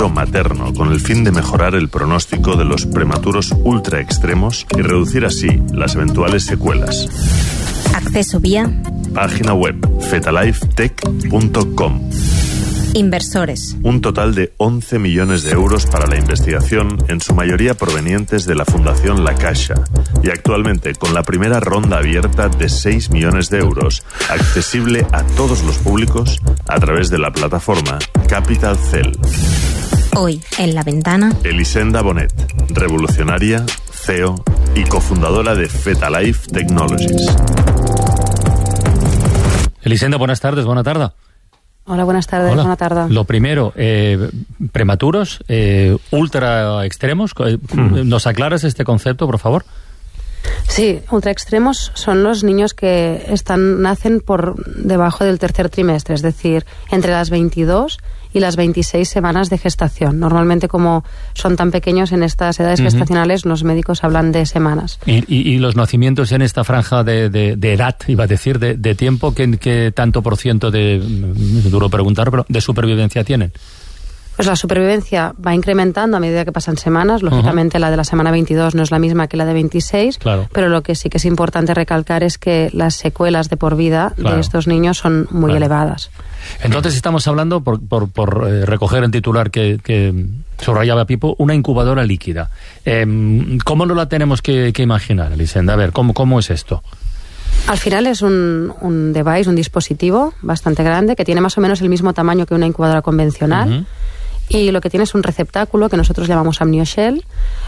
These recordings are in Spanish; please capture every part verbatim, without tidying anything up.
materno con el fin de mejorar el pronóstico de los prematuros ultra extremos y reducir así las eventuales secuelas. Acceso vía página web fetalifetech punto com. Inversores. Un total de once millones de euros para la investigación, en su mayoría provenientes de la Fundación La Caixa, y actualmente con la primera ronda abierta de seis millones de euros, accesible a todos los públicos a través de la plataforma Capital Cell. Hoy, en La Ventana, Elisenda Bonet, revolucionaria, C E O y cofundadora de Fetalife Technologies. Elisenda, buenas tardes, buena tarde. Hola, buenas tardes, Hola. buena tarde. Lo primero, eh, prematuros, eh, ultra extremos, mm. ¿nos aclaras este concepto, por favor? Sí, ultra extremos son los niños que están nacen por debajo del tercer trimestre, es decir, entre las veintidós y las veintiséis semanas de gestación. Normalmente, como son tan pequeños en estas edades uh-huh. gestacionales, los médicos hablan de semanas. ¿Y, y, y los nacimientos en esta franja de, de, de edad, iba a decir, de, de tiempo, ¿qué, qué tanto por ciento de, es duro preguntar, pero de supervivencia tienen? Pues la supervivencia va incrementando a medida que pasan semanas. Lógicamente, uh-huh. la de la semana veintidós no es la misma que la de veintiséis, claro. pero lo que sí que es importante recalcar es que las secuelas de por vida claro. de estos niños son muy claro. elevadas. Entonces estamos hablando, por, por, por eh, recoger el titular que, que subrayaba Pipo, una incubadora líquida. Eh, ¿Cómo no la tenemos que, que imaginar, Elisenda? A ver, ¿cómo, cómo es esto? Al final es un, un device, un dispositivo bastante grande que tiene más o menos el mismo tamaño que una incubadora convencional. Uh-huh. Y lo que tiene es un receptáculo que nosotros llamamos amnioshell,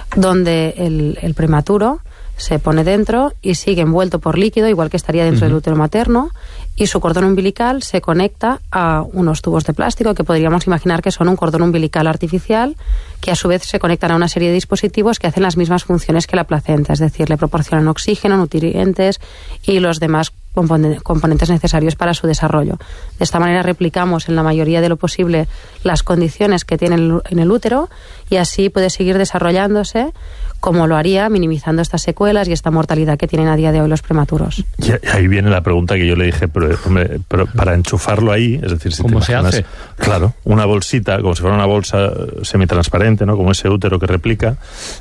donde el, el prematuro se pone dentro y sigue envuelto por líquido, igual que estaría dentro uh-huh. del útero materno, y su cordón umbilical se conecta a unos tubos de plástico que podríamos imaginar que son un cordón umbilical artificial, que a su vez se conectan a una serie de dispositivos que hacen las mismas funciones que la placenta, es decir, le proporcionan oxígeno, nutrientes y los demás componentes necesarios para su desarrollo. De esta manera replicamos en la mayoría de lo posible las condiciones que tiene en el útero y así puede seguir desarrollándose como lo haría, minimizando estas secuelas y esta mortalidad que tienen a día de hoy los prematuros. Y ahí viene la pregunta que yo le dije, pero, hombre, pero para enchufarlo ahí, es decir, si ¿cómo te imaginas, se hace? Claro, una bolsita, como si fuera una bolsa semitransparente, ¿no? Como ese útero que replica,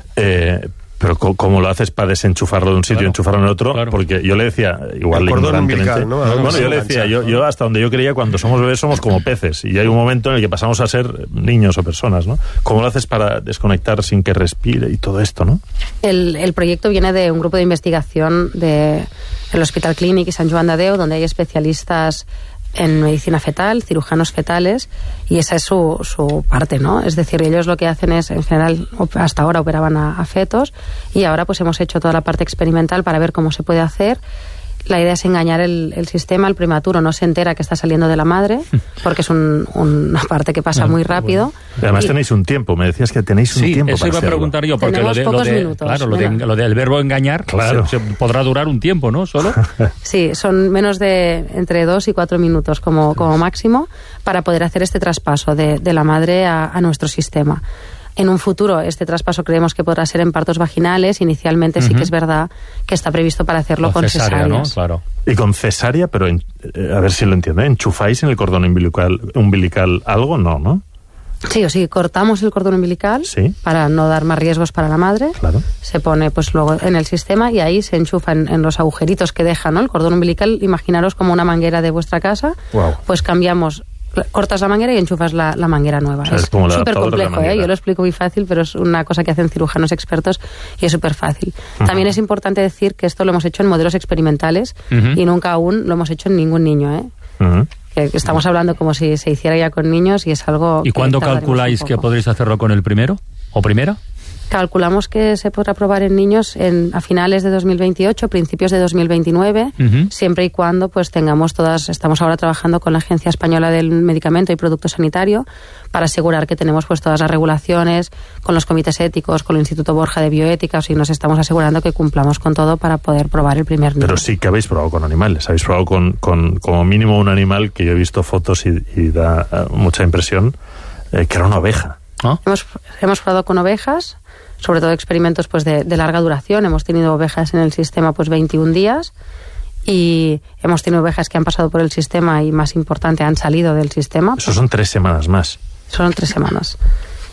eh, pero ¿cómo lo haces para desenchufarlo de un sitio claro. y enchufarlo en otro? Claro. Porque yo le decía, igual ignorantemente, ¿no? Bueno, yo le decía, yo, yo hasta donde yo creía, cuando somos bebés somos como peces, y hay un momento en el que pasamos a ser niños o personas, ¿no? ¿Cómo lo haces para desconectar sin que respire y todo esto, no? El, el proyecto viene de un grupo de investigación de el Hospital Clínic y Sant Joan de Déu, donde hay especialistas en medicina fetal, cirujanos fetales, y esa es su, su parte, ¿no? Es decir, ellos lo que hacen es, en general, hasta ahora operaban a, a fetos, y ahora pues hemos hecho toda la parte experimental para ver cómo se puede hacer. La idea es engañar el, el sistema, el prematuro no se entera que está saliendo de la madre, porque es un, una parte que pasa muy rápido. Bueno. Además y, tenéis un tiempo, me decías que tenéis un sí, tiempo eso para iba hacerlo. a preguntar yo, porque Tenemos lo de, pocos lo de, minutos. Claro, lo, de, lo del verbo engañar, claro. se, se podrá durar un tiempo, ¿no? Solo. Sí, son menos de entre dos y cuatro minutos como, como máximo para poder hacer este traspaso de, de la madre a, a nuestro sistema. En un futuro, este traspaso creemos que podrá ser en partos vaginales. Inicialmente uh-huh. sí que es verdad que está previsto para hacerlo con, con cesárea, ¿no? Claro. Y con cesárea, pero en, a ver si lo entiendo, ¿enchufáis en el cordón umbilical, umbilical algo? No, ¿no? Sí, o sí, cortamos el cordón umbilical ¿Sí? para no dar más riesgos para la madre. Claro. Se pone pues luego en el sistema y ahí se enchufa en, en los agujeritos que deja, ¿no? El cordón umbilical, imaginaros como una manguera de vuestra casa. Wow. Pues cambiamos, cortas la manguera y enchufas la, la manguera nueva. O sea, es súper complejo, ¿eh? Yo lo explico muy fácil, pero es una cosa que hacen cirujanos expertos y es súper fácil. Uh-huh. También es importante decir que esto lo hemos hecho en modelos experimentales uh-huh. y nunca aún lo hemos hecho en ningún niño, ¿eh? Uh-huh. Que estamos hablando como si se hiciera ya con niños y es algo... ¿Y cuándo calculáis que podréis hacerlo con el primero o primera? Calculamos que se podrá probar en niños en, a finales de dos mil veintiocho, principios de dos mil veintinueve, uh-huh. siempre y cuando pues tengamos todas, estamos ahora trabajando con la Agencia Española del Medicamento y Producto Sanitario para asegurar que tenemos pues todas las regulaciones, con los comités éticos, con el Instituto Borja de Bioética, o sea, nos estamos asegurando que cumplamos con todo para poder probar el primer niño. Pero sí que habéis probado con animales, habéis probado con, con como mínimo un animal que yo he visto fotos y, y da uh, mucha impresión, eh, que era una oveja. ¿Ah? Hemos, hemos probado con ovejas, sobre todo experimentos pues de, de larga duración. Hemos tenido ovejas en el sistema pues veintiún días y hemos tenido ovejas que han pasado por el sistema y, más importante, han salido del sistema. Eso son tres semanas más. Son tres semanas.